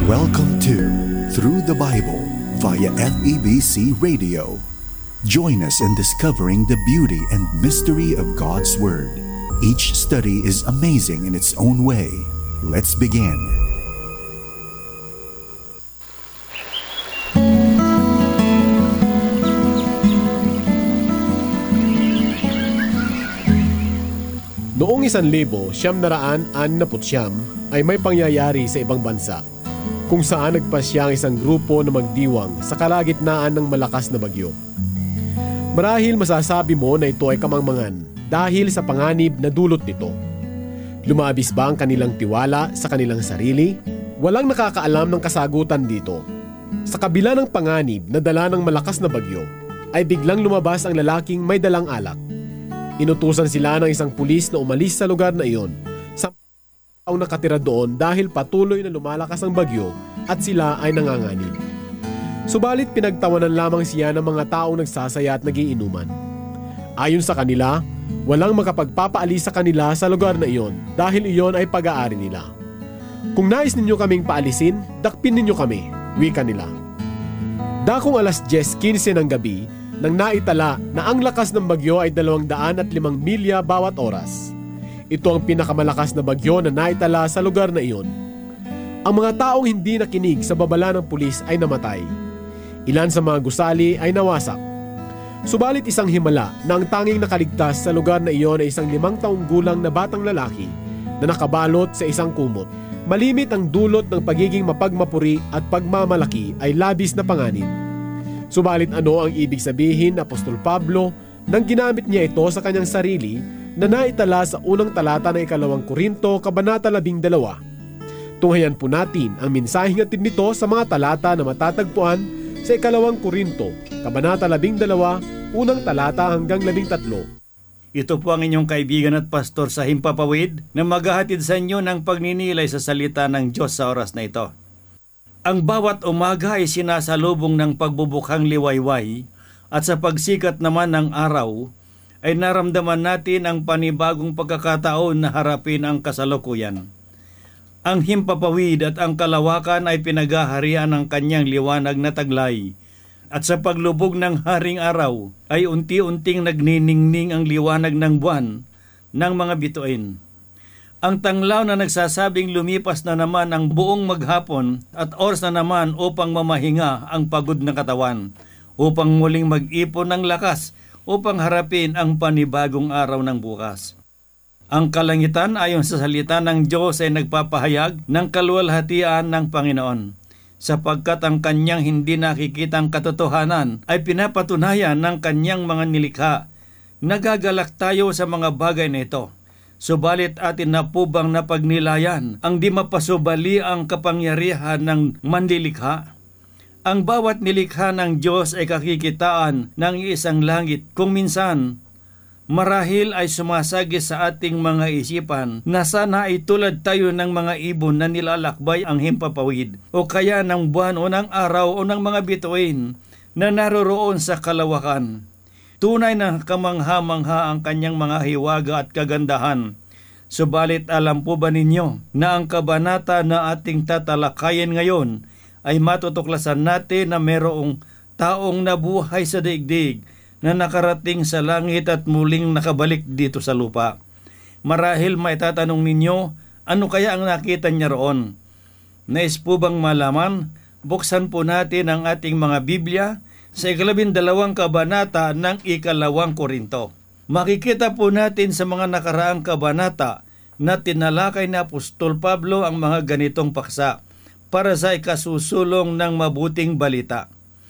Welcome to Through the Bible via FEBC Radio. Join us in discovering the beauty and mystery of God's Word. Each study is amazing in its own way. Let's begin. Noong 1969 ay may pangyayari sa ibang bansa kung saan nagpasya ang isang grupo na magdiwang sa kalagitnaan ng malakas na bagyo. Marahil masasabi mo na ito ay kamangmangan dahil sa panganib na dulot nito. Lumabis ba ang kanilang tiwala sa kanilang sarili? Walang nakakaalam ng kasagutan dito. Sa kabila ng panganib na dala ng malakas na bagyo, ay biglang lumabas ang lalaking may dalang alak. Inutusan sila ng isang pulis na umalis sa lugar na iyon. Ang nakatira doon dahil patuloy na lumalakas ang bagyo at sila ay nanganganib. Subalit pinagtawanan lamang siya ng mga taong nagsasaya at nagiinuman. Ayon sa kanila, walang makapagpapaalis sa kanila sa lugar na iyon dahil iyon ay pag-aari nila. Kung nais ninyo kaming paalisin, dakpin ninyo kami, wika nila. Dakong alas 10:15 ng gabi, nang naitala na ang lakas ng bagyo ay 205 milya bawat oras. Ito ang pinakamalakas na bagyo na naitala sa lugar na iyon. Ang mga taong hindi nakinig sa babala ng pulis ay namatay. Ilan sa mga gusali ay nawasak. Subalit isang himala na ang tanging nakaligtas sa lugar na iyon ay isang 5 taong gulang na batang lalaki na nakabalot sa isang kumot. Malimit ang dulot ng pagiging mapagmapuri at pagmamalaki ay labis na panganib. Subalit ano ang ibig sabihin, Apostol Pablo, nang ginamit niya ito sa kanyang sarili na naitala sa unang talata ng 2 Korinto, Kabanata 12. Tunghayan po natin ang mensaheng hatid nito sa mga talata na matatagpuan sa 2 Korinto, Kabanata 12, unang talata hanggang 13. Ito po ang inyong kaibigan at pastor sa Himpapawid na maghahatid sa inyo ng pagninilay sa salita ng Diyos sa oras na ito. Ang bawat umaga ay sinasalubong ng pagbubukhang liwayway at sa pagsikat naman ng araw ay naramdaman natin ang panibagong pagkakataon na harapin ang kasalukuyan. Ang himpapawid at ang kalawakan ay pinaghaharian ng kanyang liwanag na taglay at sa paglubog ng haring araw ay unti-unting nagniningning ang liwanag ng buwan ng mga bituin. Ang tanglaw na nagsasabing lumipas na naman ang buong maghapon at oras na naman upang mamahinga ang pagod na katawan, upang muling mag-ipon ng lakas upang harapin ang panibagong araw ng bukas. Ang kalangitan ayon sa salita ng Diyos ay nagpapahayag ng kaluwalhatian ng Panginoon, sapagkat ang kanyang hindi nakikitang katotohanan ay pinapatunayan ng kanyang mga nilikha. Nagagalak tayo sa mga bagay na ito. Subalit atin na po bang napagnilayan ang di mapasubali ang kapangyarihan ng manlilikha? Ang bawat nilikha ng Diyos ay kakikitaan ng isang langit kung minsan marahil ay sumasagi sa ating mga isipan na sana ay tulad tayo ng mga ibon na nilalakbay ang himpapawid o kaya ng buwan o ng araw o ng mga bituin na naroroon sa kalawakan. Tunay na kamangha-mangha ang kanyang mga hiwaga at kagandahan. Subalit alam po ba ninyo na ang kabanata na ating tatalakayin ngayon ay matutuklasan natin na mayroong taong nabuhay sa daigdig na nakarating sa langit at muling nakabalik dito sa lupa. Marahil maitatanong ninyo, ano kaya ang nakita niya roon? Nais po bang malaman? Buksan po natin ang ating mga Biblia sa 12 kabanata ng 2 Korinto. Makikita po natin sa mga nakaraang kabanata na tinalakay ni Apostol Pablo ang mga ganitong paksa para sa ikasusulong ng mabuting balita.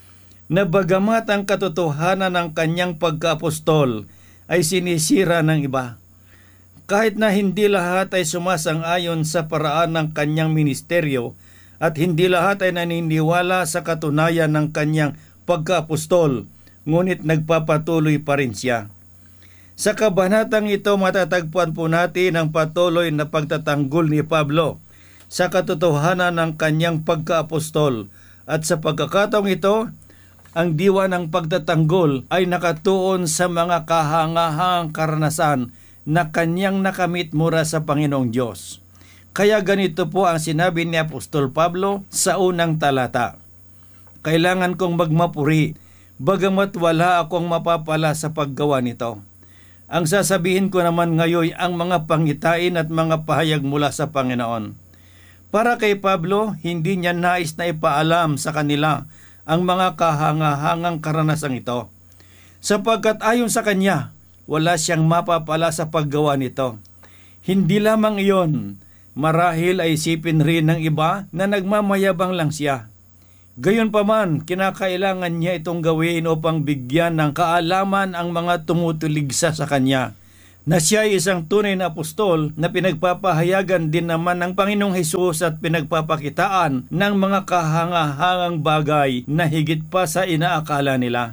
Na bagamat ang katotohanan ng kanyang pagka-apostol ay sinisira ng iba, kahit na hindi lahat ay sumasang-ayon sa paraan ng kanyang ministeryo at hindi lahat ay naniniwala sa katunayan ng kanyang pagka-apostol, ngunit nagpapatuloy pa rin siya. Sa kabanatang ito matatagpuan po natin ang patuloy na pagtatanggol ni Pablo sa katotohanan ng kanyang pagka-apostol at sa pagkakataong ito, ang diwa ng pagtatanggol ay nakatuon sa mga kahangahang karanasan na kanyang nakamit mula sa Panginoong Diyos. Kaya ganito po ang sinabi ni Apostol Pablo sa unang talata. Kailangan kong magmapuri, bagamat wala akong mapapala sa paggawa nito. Ang sasabihin ko naman ngayon ang mga pangitain at mga pahayag mula sa Panginoon. Para kay Pablo, hindi niya nais na ipaalam sa kanila ang mga kahangahangang karanasang ito. Sapagkat ayon sa kanya, wala siyang mapapala sa paggawa nito. Hindi lamang iyon, marahil ay isipin rin ng iba na nagmamayabang lang siya. Gayunpaman, kinakailangan niya itong gawin upang bigyan ng kaalaman ang mga tumutuligsa sa kanya, na siya ay isang tunay na apostol na pinagpapahayagan din naman ng Panginoong Hesus at pinagpapakitaan ng mga kahangahangang bagay na higit pa sa inaakala nila.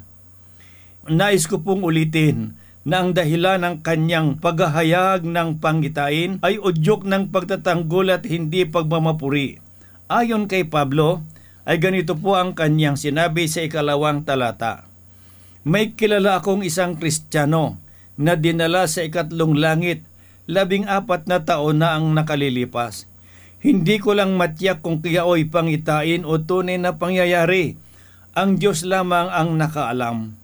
Nais ko pong ulitin na ang dahilan ng kanyang paghahayag ng panggitain ay udyok ng pagtatanggol at hindi pagmamapuri. Ayon kay Pablo, ay ganito po ang kanyang sinabi sa 2 talata. May kilala akong isang Kristiyano na dinala sa 3 langit, 14 na taon na ang nakalilipas. Hindi ko lang matiyak kung kiyaoy pangitain o tunay na pangyayari. Ang Diyos lamang ang nakaalam.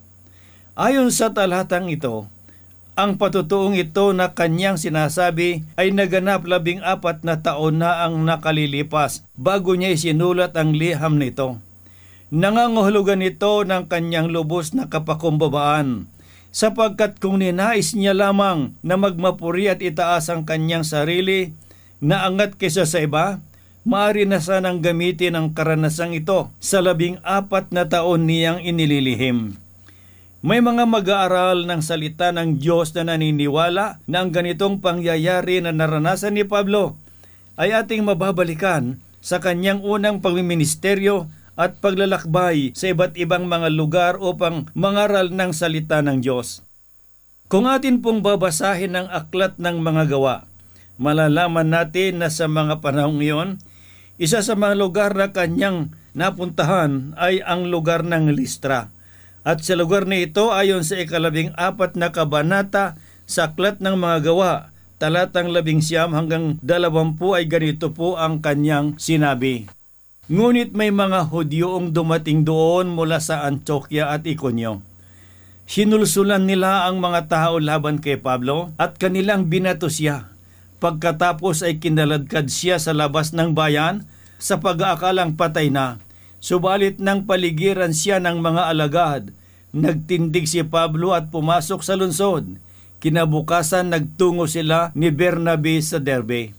Ayon sa talatang ito, ang patutuong ito na kanyang sinasabi ay naganap 14 na taon na ang nakalilipas bago niya isinulat ang liham nito. Nangangahulugan ito ng kanyang lubos na kapakumbabaan, sapagkat kung ninais niya lamang na magmapuri at itaas ang kanyang sarili na angat kaysa sa iba, maaari na sanang gamitin ang karanasang ito sa 14 na taon niyang inililihim. May mga mag-aaral ng salita ng Diyos na naniniwala na ang ganitong pangyayari na naranasan ni Pablo ay ating mababalikan sa kanyang unang pagmiministeryo at paglalakbay sa iba't ibang mga lugar upang mangaral ng salita ng Diyos. Kung atin pong babasahin ang aklat ng mga gawa, malalaman natin na sa mga panahong iyon, isa sa mga lugar na kanyang napuntahan ay ang lugar ng Listra. At sa lugar na ito, ayon sa 14 na kabanata sa aklat ng mga gawa, talatang 11 hanggang 20 ay ganito po ang kanyang sinabi. Ngunit may mga Hudyoong dumating doon mula sa Antioquia at Iconio. Sinulsulan nila ang mga tao laban kay Pablo at kanilang binato siya. Pagkatapos ay kinaladkad siya sa labas ng bayan sa pag-aakalang patay na. Subalit nang paligiran siya ng mga alagad, nagtindig si Pablo at pumasok sa lungsod. Kinabukasan nagtungo sila ni Bernabe sa Derbe.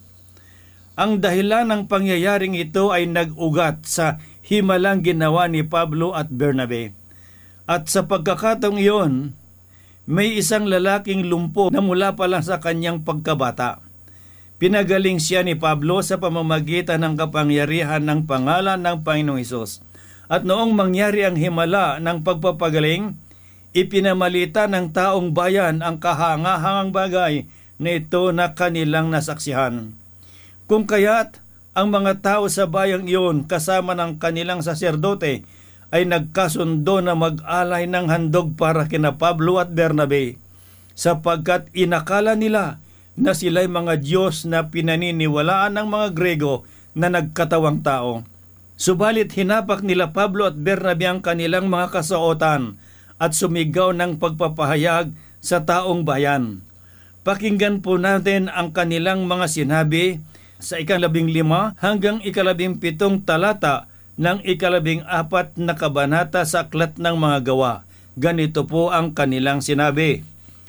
Ang dahilan ng pangyayaring ito ay nag-ugat sa himalang ginawa ni Pablo at Bernabe. At sa pagkakataong iyon, may isang lalaking lumpo na mula pa lang sa kanyang pagkabata. Pinagaling siya ni Pablo sa pamamagitan ng kapangyarihan ng pangalan ng Panginoong Hesus. At noong mangyari ang himala ng pagpapagaling, ipinamalita ng taong bayan ang kahangahangang bagay na ito na kanilang nasaksihan. Kung kaya't ang mga tao sa bayang iyon kasama ng kanilang saserdote ay nagkasundo na mag-alay ng handog para kina Pablo at Bernabe, sapagkat inakala nila na sila'y mga Diyos na pinaniniwalaan ng mga Grego na nagkatawang tao. Subalit hinapak nila Pablo at Bernabe ang kanilang mga kasuotan at sumigaw ng pagpapahayag sa taong bayan. Pakinggan po natin ang kanilang mga sinabi sa 15 hanggang 17 talata ng 14 na kabanata sa aklat ng mga gawa. Ganito po ang kanilang sinabi.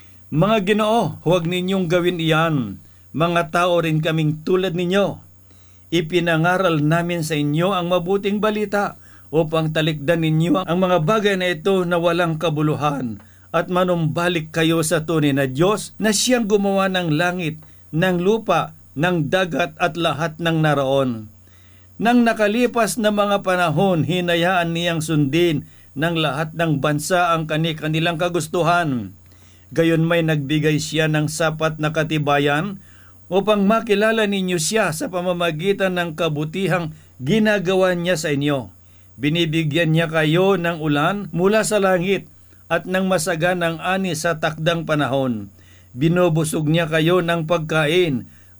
Mga Ginoo, huwag ninyong gawin iyan. Mga tao rin kaming tulad ninyo. Ipinangaral namin sa inyo ang mabuting balita upang talikdan ninyo ang mga bagay na ito na walang kabuluhan at manumbalik kayo sa tunay na Diyos na siyang gumawa ng langit, ng lupa, ng dagat at lahat ng naroon. Nang nakalipas na mga panahon, hinayaan niyang sundin ng lahat ng bansa ang kanilang kagustuhan. Gayon may nagbigay siya ng sapat na katibayan upang makilala ninyo siya sa pamamagitan ng kabutihang ginagawa niya sa inyo. Binibigyan niya kayo ng ulan mula sa langit at ng masaganang ani sa takdang panahon. Binubusog niya kayo ng pagkain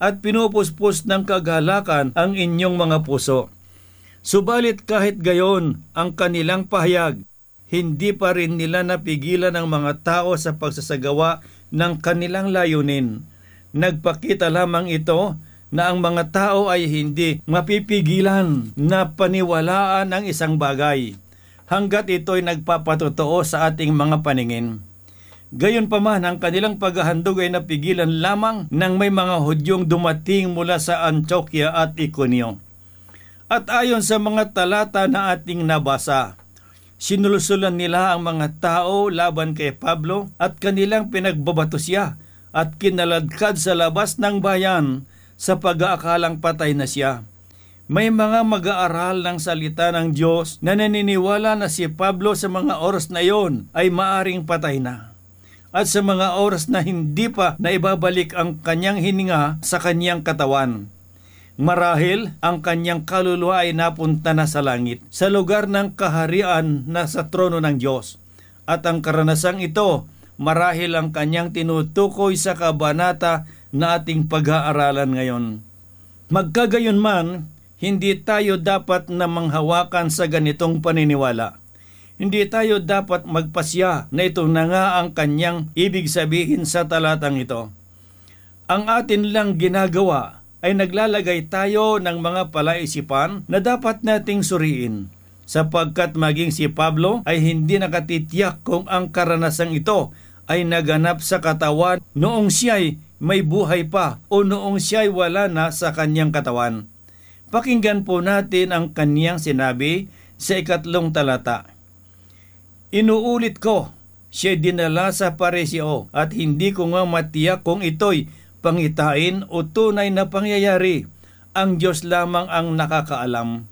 at pinupuspos ng kagalakan ang inyong mga puso. Subalit kahit gayon ang kanilang pahayag, hindi pa rin nila napigilan ang mga tao sa pagsasagawa ng kanilang layunin. Nagpakita lamang ito na ang mga tao ay hindi mapipigilan na paniwalaan ang isang bagay hanggat ito'y nagpapatotoo sa ating mga paningin. Gayunpaman, ang kanilang paghahandog ay napigilan lamang nang may mga Hudyong dumating mula sa Antioquia at Iconio. At ayon sa mga talata na ating nabasa, sinulusulan nila ang mga tao laban kay Pablo at kanilang pinagbabato siya at kinaladkad sa labas ng bayan sa pag-aakalang patay na siya. May mga mag-aaral ng salita ng Diyos na naniniwala na si Pablo sa mga oras na iyon ay maaring patay na. At sa mga oras na hindi pa naibabalik ang kanyang hininga sa kanyang katawan. Marahil ang kanyang kaluluwa ay napunta na sa langit, sa lugar ng kaharian na sa trono ng Diyos. At ang karanasang ito, marahil ang kanyang tinutukoy sa kabanata na ating pag-aaralan ngayon. Magkagayon man, hindi tayo dapat na manghawakan sa ganitong paniniwala. Hindi tayo dapat magpasya na ito na nga ang kanyang ibig sabihin sa talatang ito. Ang atin lang ginagawa ay naglalagay tayo ng mga palaisipan na dapat nating suriin, sapagkat maging si Pablo ay hindi nakatitiyak kung ang karanasang ito ay naganap sa katawan noong siya'y may buhay pa o noong siya'y wala na sa kanyang katawan. Pakinggan po natin ang kanyang sinabi sa 3 talata. Inuulit ko, siya'y dinala sa paresyo at hindi ko nga matiyak kung ito'y pangitain o tunay na pangyayari. Ang Diyos lamang ang nakakaalam.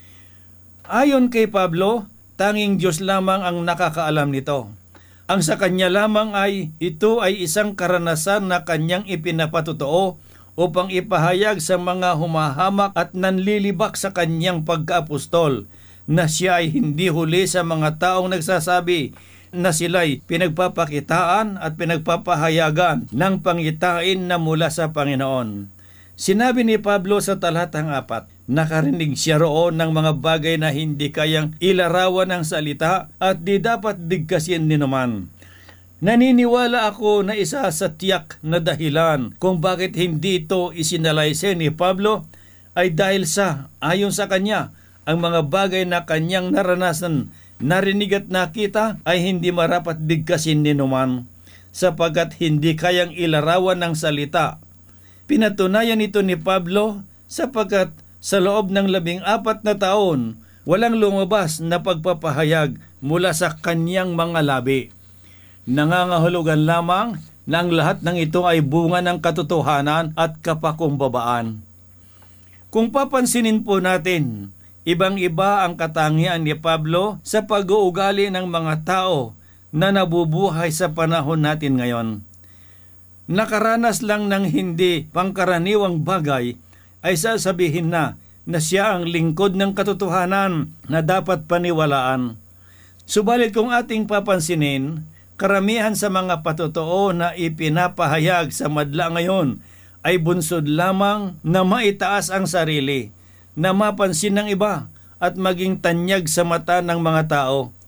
Ayon kay Pablo, tanging Diyos lamang ang nakakaalam nito. Ang sa kanya lamang ay ito ay isang karanasan na kanyang ipinapatotoo upang ipahayag sa mga humahamak at nanlilibak sa kanyang pagkaapostol na siya ay hindi huli sa mga taong nagsasabi na sila'y pinagpapakitaan at pinagpapahayagan ng pangitain na mula sa Panginoon. Sinabi ni Pablo sa talatang 4, nakarinig siya roon ng mga bagay na hindi kayang ilarawan ng salita at di dapat bigkasin ni naman. Naniniwala ako na isa sa tiyak na dahilan kung bakit hindi ito isinalaysay ni Pablo ay dahil sa, ayon sa kanya, ang mga bagay na kanyang naranasan, narinig at nakita ay hindi marapat bigkasin ni naman sapagkat hindi kayang ilarawan ng salita. Pinatunayan ito ni Pablo sapagkat sa loob ng 14 na taon, walang lumabas na pagpapahayag mula sa kanyang mga labi. Nangangahulugan lamang na ang lahat ng ito ay bunga ng katotohanan at kapakumbabaan. Kung papansinin po natin, ibang-iba ang katangian ni Pablo sa pag-uugali ng mga tao na nabubuhay sa panahon natin ngayon. Nakaranas lang ng hindi pangkaraniwang bagay ay sasabihin na siya ang lingkod ng katotohanan na dapat paniwalaan. Subalit kung ating papansinin, karamihan sa mga patotoo na ipinapahayag sa madla ngayon ay bunsod lamang na maitaas ang sarili, na mapansin ng iba at maging tanyag sa mata ng mga tao.